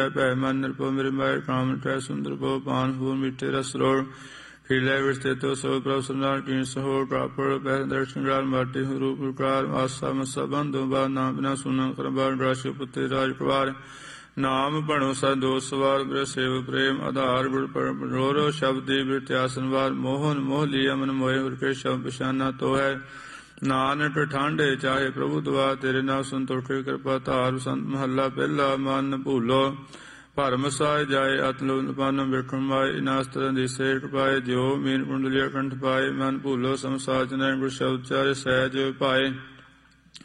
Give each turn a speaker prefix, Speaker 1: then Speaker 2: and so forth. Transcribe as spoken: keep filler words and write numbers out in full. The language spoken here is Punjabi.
Speaker 1: ਭੈ ਮਨ ਨਿਰਭਉ ਮੇਰੇ ਮਾਇ ਕਾਮ ਟੈ ਸੁੰਦਰ ਭਉ ਪਾਨ ਫੂਲ ਮਿੱਠੇ ਰਸ ਰੋੜ ਖੀਲੇ ਵਿਸਤਿਤੋ ਸੋ ਪ੍ਰਭ ਸੁਨਾਰ ਕੀ ਸਹੋ ਪ੍ਰਾਪੜ ਪਹਿ ਦਰਸ਼ਨ ਗ੍ਰਾਲ ਮਾਟੀ ਰੂਪ ਪ੍ਰਕਾਰ ਆਸਾ ਮਸਾ ਬੰਧੋ ਬਾ ਨਾਮ ਬਿਨਾ ਸੁਨਾ ਕਰਬਾਰ ਰਾਸ਼ੀ ਪੁੱਤੇ ਰਾਜ ਪਰਿਵਾਰ ਨਾਮ ਬਣੋ ਸਦੋ ਸਵਾਰ ਬ੍ਰ ਸੇਵ ਪ੍ਰੇਮ ਆਧਾਰ ਗੁਰ ਪਰਮ ਰੋ ਰੋ ਸ਼ਬਦੀ ਬਿਰਤਿਆਸਨ ਵਾਰ ਮੋਹਨ ਮੋਹ ਲਿਆ ਮਨ ਮੋਏ ਉਰ ਕੇ ਸ਼ਬਦ ਪਛਾਨਾ ਤੋ ਹੈ ਨਾਨਕ ਠਾਂਡੇ ਚਾਹੇ ਪ੍ਰਭੂ ਦੁਆ ਤੇਰੇ ਨਾਮ ਸੰਤੋਖੇ ਕਿਰਪਾ ਧਾਰ ਸੰਤ ਮਹੱਲਾ ਪਹਿਲਾ ਮਨ ਭੂਲੋ ਭਰਮ ਸਾਇ ਜਾਏ ਅਤਲੋ ਨਪਾਨੋ ਬਿਰਖਣ ਮਾਏ ਇਨਾਸਤਰਾਂ ਦੀ ਸੇ ਕਿਰਪਾਏ ਜਿਉ ਮੀਨ ਕੁੰਡਲੀਆ ਕੰਠ ਪਾਏ ਮਨ ਭੂਲੋ ਸੰਸਾਰ ਜਨੈ ਗੁਰ ਸ਼ਬਦ ਚਾਰੇ ਸਹਿਜ ਪਾਏ